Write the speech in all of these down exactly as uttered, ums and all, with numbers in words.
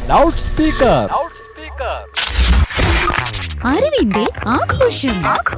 Loud speaker. അറിവിന്റെ ആഘോഷം.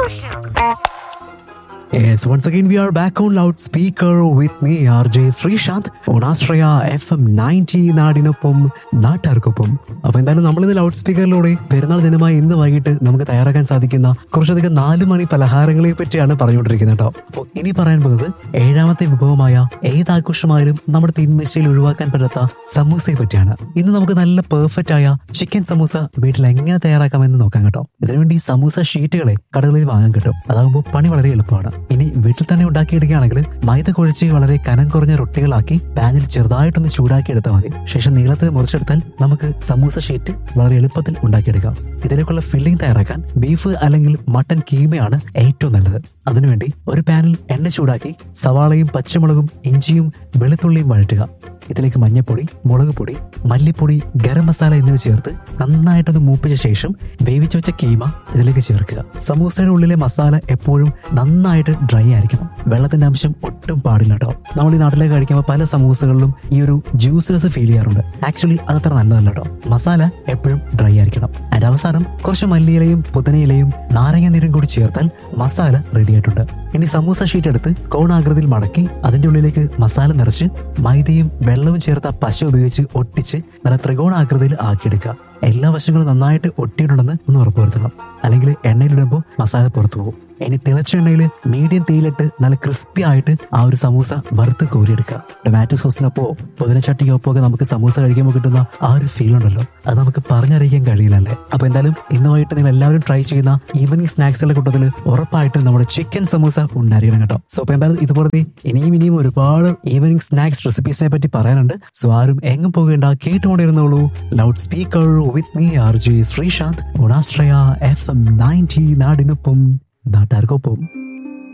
Yes, once again we are back on loudspeaker with me R J Srishant on Astraya F M ninety നാടിനൊപ്പം നാട്ടാർക്കൊപ്പം. അപ്പൊ എന്തായാലും നമ്മളിന്ന് ലൗഡ് സ്പീക്കറിലൂടെ പെരുന്നാൾ ദിനമായി ഇന്ന് വൈകിട്ട് നമുക്ക് തയ്യാറാക്കാൻ സാധിക്കുന്ന കുറച്ചധികം നാല് മണി പലഹാരങ്ങളെ പറ്റിയാണ് പറഞ്ഞുകൊണ്ടിരിക്കുന്നത് കേട്ടോ. അപ്പോൾ ഇനി പറയാൻ പോകുന്നത് ഏഴാമത്തെ വിഭവമായ ഏതാഘോഷമായാലും നമ്മുടെ തീന്മേശയിൽ ഒഴിവാക്കാൻ പറ്റാത്ത സമൂസയെ പറ്റിയാണ്. ഇന്ന് നമുക്ക് നല്ല പെർഫെക്റ്റ് ആയ ചിക്കൻ സമൂസ വീട്ടിൽ എങ്ങനെ തയ്യാറാക്കാമെന്ന് നോക്കാം കേട്ടോ. ഇതിനുവേണ്ടി സമൂസ ഷീറ്റുകളെ കടകളിൽ വാങ്ങാൻ കിട്ടും. അതാകുമ്പോൾ പണി വളരെ എളുപ്പമാണ്. ഇനി വീട്ടിൽ തന്നെ ഉണ്ടാക്കിയെടുക്കുകയാണെങ്കിൽ മൈദ കുഴച്ച് വളരെ കനം കുറഞ്ഞ റൊട്ടികളാക്കി പാനിൽ ചെറുതായിട്ടൊന്ന് ചൂടാക്കി എടുത്താൽ മതി. ശേഷം നീളത്തിൽ മുറിച്ചെടുത്താൽ നമുക്ക് സമൂസ ഷീറ്റ് വളരെ എളുപ്പത്തിൽ ഉണ്ടാക്കിയെടുക്കാം. ഇതിലേക്കുള്ള ഫില്ലിംഗ് തയ്യാറാക്കാൻ ബീഫ് അല്ലെങ്കിൽ മട്ടൻ കീമയാണ് ഏറ്റവും നല്ലത്. അതിനുവേണ്ടി ഒരു പാനിൽ എണ്ണ ചൂടാക്കി സവാളയും പച്ചമുളകും ഇഞ്ചിയും വെളുത്തുള്ളിയും വഴറ്റുക. ഇതിലേക്ക് മഞ്ഞൾപ്പൊടി, മുളക് പൊടി, മല്ലിപ്പൊടി, ഗരം മസാല എന്നിവ ചേർത്ത് നന്നായിട്ടൊന്ന് മൂപ്പിച്ച ശേഷം വേവിച്ചു വെച്ച കീമ ഇതിലേക്ക് ചേർക്കുക. സമൂസയുടെ ഉള്ളിലെ മസാല എപ്പോഴും നന്നായിട്ട് ഡ്രൈ ആയിരിക്കണം. വെള്ളത്തിന്റെ അംശം ഒട്ടും പാടില്ല കേട്ടോ. നമ്മൾ ഈ നാട്ടിലേക്ക് കഴിക്കുമ്പോൾ പല സമൂസകളിലും ഈ ഒരു ജ്യൂസിനെസ് ഫീൽ ചെയ്യാറുണ്ട്. ആക്ച്വലി അതത്ര നല്ലതല്ല കേട്ടോ. മസാല എപ്പോഴും ഡ്രൈ ആയിരിക്കണം. അതിന്റെ അവസാനം കുറച്ച് മല്ലിയിലയും പുതിനയിലയും നാരങ്ങ നീരും കൂടി ചേർത്താൽ മസാല റെഡി ആയിട്ടുണ്ട്. ഇനി സമൂസ ഷീറ്റ് എടുത്ത് കോണാകൃതിയിൽ മടക്കി അതിന്റെ ഉള്ളിലേക്ക് മസാല നിറച്ച് മൈദയും വെള്ളവും ചേർത്ത പശ ഉപയോഗിച്ച് ഒട്ടിച്ച് നല്ല ത്രികോണാകൃതിയിൽ ആക്കിയെടുക്കുക. എല്ലാ വശങ്ങളും നന്നായിട്ട് ഒട്ടിയിട്ടുണ്ടെന്ന് ഒന്ന് ഉറപ്പുവരുത്തണം. അല്ലെങ്കിൽ എണ്ണയിലിടുമ്പോൾ മസാല പുറത്തു പോകും. ഇനി തിളച്ച എണ്ണയിൽ മീഡിയം തീയിലിട്ട് നല്ല ക്രിസ്പി ആയിട്ട് ആ ഒരു സമൂസ വറുത്ത് കോരിയെടുക്കുക. ടൊമാറ്റോ സോസിനൊപ്പോ പുതിന ചട്ടിക്കൊപ്പോ ഒക്കെ നമുക്ക് സമൂസ കഴിക്കുമ്പോൾ കിട്ടുന്ന ആ ഒരു ഫീൽ ഉണ്ടല്ലോ, അത് നമുക്ക് പറഞ്ഞറിയിക്കാൻ കഴിയില്ലല്ലേ. അപ്പൊ എന്തായാലും ഇന്ന് വൈകിട്ട് നിങ്ങൾ എല്ലാവരും ട്രൈ ചെയ്യുന്ന ഈവനിങ് സ്നാക്സുകളുടെ കൂട്ടത്തിൽ ഉറപ്പായിട്ടും നമ്മുടെ ചിക്കൻ സമൂസ ഉണ്ടായിരിക്കണം കേട്ടോ. സോ അപ്പൊ എന്തായാലും ഇതുപോലത്തെ ഇനിയും ഇനിയും ഒരുപാട് ഈവനിങ് സ്നാക്സ് റെസിപ്പീസിനെ പറ്റി പറയാനുണ്ട്. സോ ആരും എങ്ങും പോകേണ്ട, കേട്ടുകൊണ്ടിരുന്നോളൂ loud speaker with me R J Srishant on Astraya F M ninety നാടിനൊപ്പം നാട്ടാർക്കൊപ്പം.